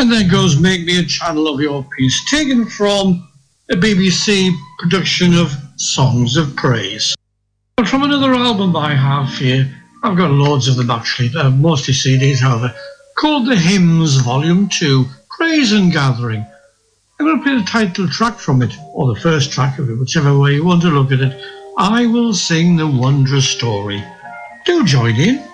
And there goes Make Me a Channel of Your Peace, taken from a BBC production of Songs of Praise. But from another album I have here, I've got loads of them actually, mostly CDs however, called The Hymns Volume 2, Praise and Gathering. I'm going to play the title track from it, or the first track of it, whichever way you want to look at it. I Will Sing the Wondrous Story. Do join in.